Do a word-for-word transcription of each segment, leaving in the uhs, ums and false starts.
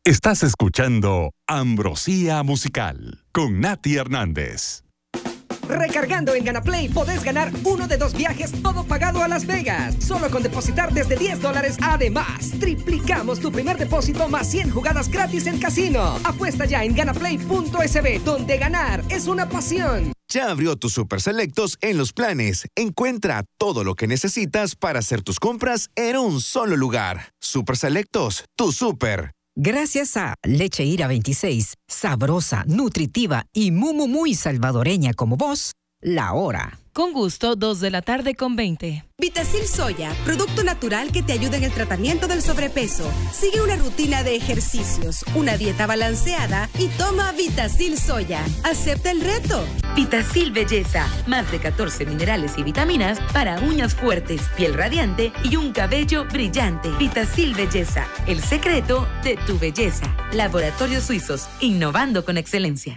Estás escuchando Ambrosía Musical con Nati Hernández. Recargando en GanaPlay podés ganar uno de dos viajes todo pagado a Las Vegas. Solo con depositar desde diez dólares. Además, triplicamos tu primer depósito más cien jugadas gratis en casino. Apuesta ya en ganaplay punto es be, donde ganar es una pasión. Ya abrió tus Super Selectos en Los Planes. Encuentra todo lo que necesitas para hacer tus compras en un solo lugar. Super Selectos, tu super. Gracias a Leche Ira veintiséis, sabrosa, nutritiva y muy, muy, muy salvadoreña como vos, la hora. Con gusto, dos de la tarde con veinte. Vitacil Soya, producto natural que te ayuda en el tratamiento del sobrepeso. Sigue una rutina de ejercicios, una dieta balanceada y toma Vitacil Soya. Acepta el reto. Vitacil Belleza, más de catorce minerales y vitaminas para uñas fuertes, piel radiante y un cabello brillante. Vitacil Belleza, el secreto de tu belleza. Laboratorios Suizos, innovando con excelencia.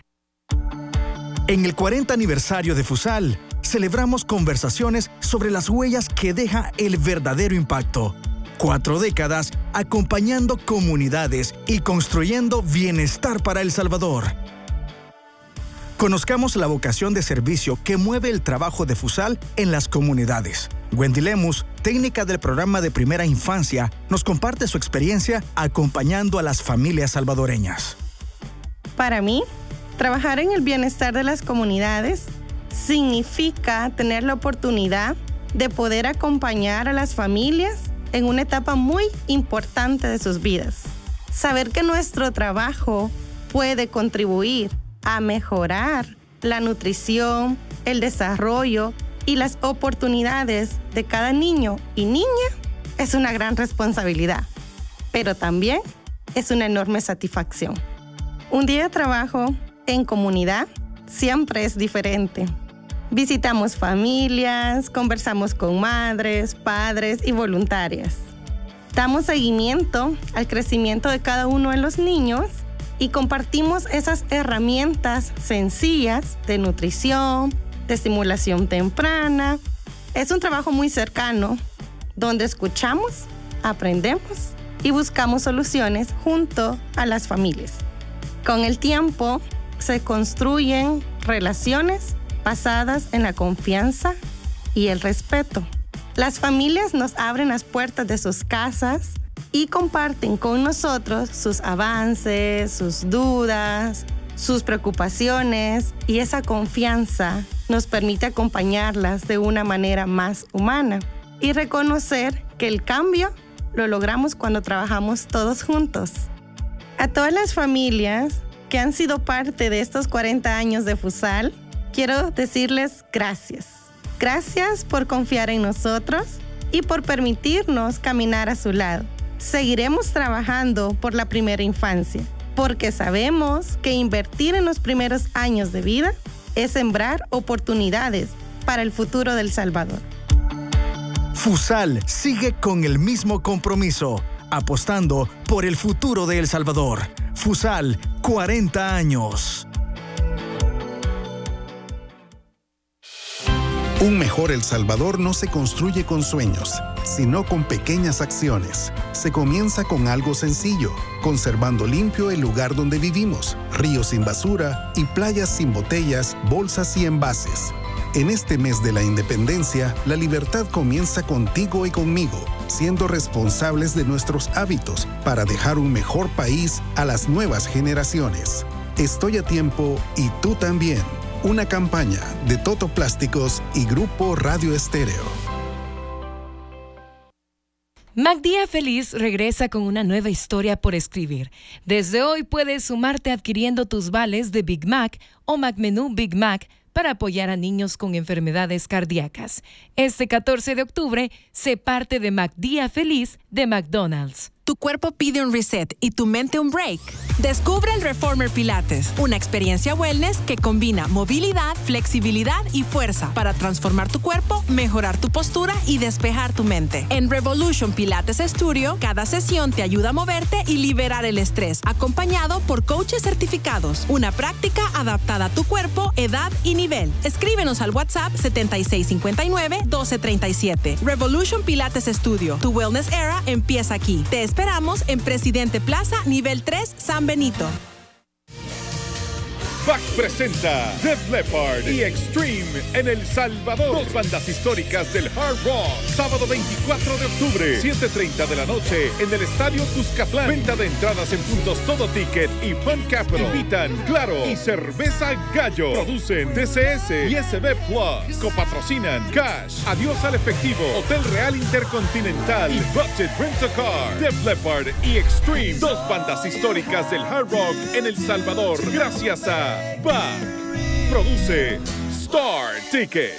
En el cuarenta aniversario de Fusal, celebramos conversaciones sobre las huellas que deja el verdadero impacto. Cuatro décadas acompañando comunidades y construyendo bienestar para El Salvador. Conozcamos la vocación de servicio que mueve el trabajo de Fusal en las comunidades. Wendy Lemus, técnica del programa de primera infancia, nos comparte su experiencia acompañando a las familias salvadoreñas. Para mí, trabajar en el bienestar de las comunidades significa tener la oportunidad de poder acompañar a las familias en una etapa muy importante de sus vidas. Saber que nuestro trabajo puede contribuir a mejorar la nutrición, el desarrollo y las oportunidades de cada niño y niña es una gran responsabilidad, pero también es una enorme satisfacción. Un día de trabajo en comunidad siempre es diferente. Visitamos familias, conversamos con madres, padres y voluntarias. Damos seguimiento al crecimiento de cada uno de los niños y compartimos esas herramientas sencillas de nutrición, de estimulación temprana. Es un trabajo muy cercano, donde escuchamos, aprendemos y buscamos soluciones junto a las familias. Con el tiempo, se construyen relaciones basadas en la confianza y el respeto. Las familias nos abren las puertas de sus casas y comparten con nosotros sus avances, sus dudas, sus preocupaciones, y esa confianza nos permite acompañarlas de una manera más humana y reconocer que el cambio lo logramos cuando trabajamos todos juntos. A todas las familias que han sido parte de estos cuarenta años de Fusal, quiero decirles gracias. Gracias por confiar en nosotros y por permitirnos caminar a su lado. Seguiremos trabajando por la primera infancia, porque sabemos que invertir en los primeros años de vida es sembrar oportunidades para el futuro de El Salvador. Fusal sigue con el mismo compromiso, apostando por el futuro de El Salvador. Fusal, cuarenta años. Un mejor El Salvador no se construye con sueños, sino con pequeñas acciones. Se comienza con algo sencillo, conservando limpio el lugar donde vivimos, ríos sin basura y playas sin botellas, bolsas y envases. En este mes de la independencia, la libertad comienza contigo y conmigo, siendo responsables de nuestros hábitos para dejar un mejor país a las nuevas generaciones. Estoy a tiempo y tú también. Una campaña de Toto Plásticos y Grupo Radio Estéreo. MacDía Feliz regresa con una nueva historia por escribir. Desde hoy puedes sumarte adquiriendo tus vales de Big Mac o MacMenú Big Mac para apoyar a niños con enfermedades cardíacas. Este catorce de octubre se parte de MacDía Feliz de McDonald's. Tu cuerpo pide un reset y tu mente un break. Descubre el Reformer Pilates, una experiencia wellness que combina movilidad, flexibilidad y fuerza para transformar tu cuerpo, mejorar tu postura y despejar tu mente. En Revolution Pilates Studio, cada sesión te ayuda a moverte y liberar el estrés, acompañado por coaches certificados. Una práctica adaptada a tu cuerpo, edad y nivel. Escríbenos al WhatsApp setenta y seis cincuenta y nueve, doce treinta y siete. Revolution Pilates Studio. Tu wellness era empieza aquí. Te esperamos en Presidente Plaza, nivel tres, San Benito. B A C presenta Def Leppard y Extreme en El Salvador. Dos bandas históricas del hard rock. Sábado veinticuatro de octubre, siete treinta de la noche, en el Estadio Cuscatlán. Venta de entradas en puntos Todo Ticket y Fun Capital. Invitan Claro y Cerveza Gallo. Producen T C S y S B Plus. Copatrocinan Cash, Adiós al Efectivo, Hotel Real Intercontinental y Budget Rent a Car. Def Leppard y Extreme. Dos bandas históricas del hard rock en El Salvador. Gracias a B A C. Produce Star Ticket.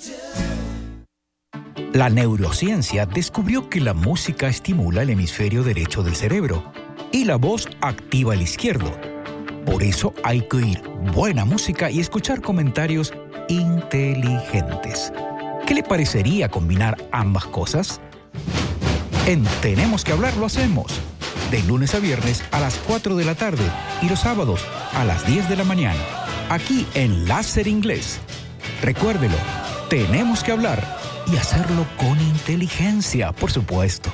La neurociencia descubrió que la música estimula el hemisferio derecho del cerebro y la voz activa el izquierdo. Por eso hay que oír buena música y escuchar comentarios inteligentes. ¿Qué le parecería combinar ambas cosas? En Tenemos que Hablar lo hacemos. De lunes a viernes a las cuatro de la tarde y los sábados a las diez de la mañana. Aquí en Láser Inglés. Recuérdelo, tenemos que hablar y hacerlo con inteligencia, por supuesto.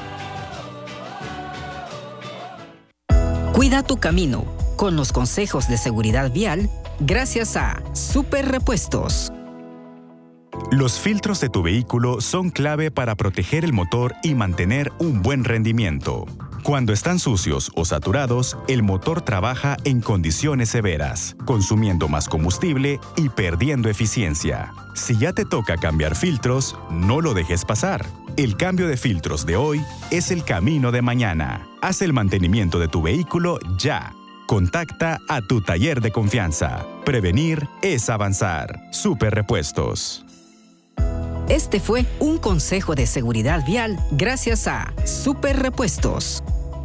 Cuida tu camino con los consejos de seguridad vial gracias a Super Repuestos. Los filtros de tu vehículo son clave para proteger el motor y mantener un buen rendimiento. Cuando están sucios o saturados, el motor trabaja en condiciones severas, consumiendo más combustible y perdiendo eficiencia. Si ya te toca cambiar filtros, no lo dejes pasar. El cambio de filtros de hoy es el camino de mañana. Haz el mantenimiento de tu vehículo ya. Contacta a tu taller de confianza. Prevenir es avanzar. Super Repuestos. Este fue un consejo de seguridad vial gracias a Super Repuestos.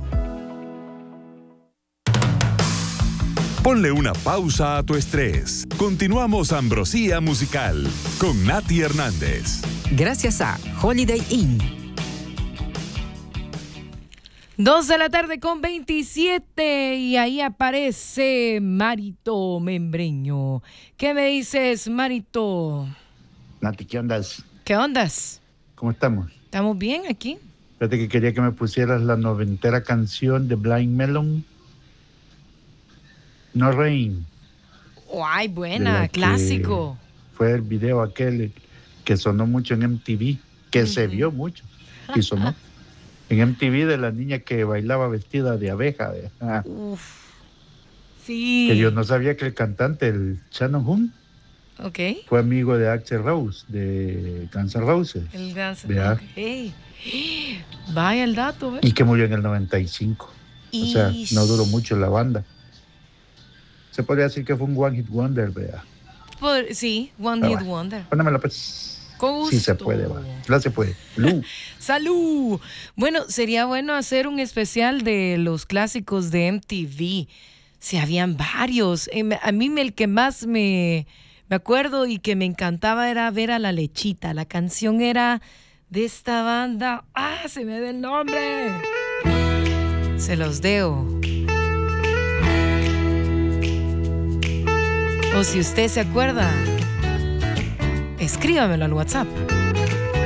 Ponle una pausa a tu estrés. Continuamos Ambrosía Musical con Nati Hernández. Gracias a Holiday Inn. Dos de la tarde con veintisiete y ahí aparece Marito Membreño. ¿Qué me dices, Marito? Nati, ¿qué ondas? ¿Qué ondas? ¿Cómo estamos? ¿Estamos bien aquí? Fíjate que quería que me pusieras la noventera canción de Blind Melon. No Rain. Oh, ay, buena, clásico. Fue el video aquel que sonó mucho en M T V, que uh-huh. se vio mucho y sonó. En M T V de la niña que bailaba vestida de abeja. De, ah. Uf. Sí. Que yo no sabía que el cantante, el Shannon Hoon, okay. fue amigo de Axl Rose, de Guns N' Roses. El Guns N' Roses. Okay. Vaya el dato, ¿ves? Y que murió en el noventa y cinco. Ish. O sea, no duró mucho la banda. Se podría decir que fue un One Hit Wonder, ¿verdad? Por, sí, One Pero Hit bueno, Wonder. Póngamela pues. Con gusto. Sí se puede, va. No se puede. Salud. ¡Salud! Bueno, sería bueno hacer un especial de los clásicos de M T V. Sí, habían varios. A mí el que más me, me acuerdo y que me encantaba era Ver a la Lechita. La canción era de esta banda. ¡Ah, se me da el nombre! Se los deo. O si usted se acuerda, escríbamelo al WhatsApp.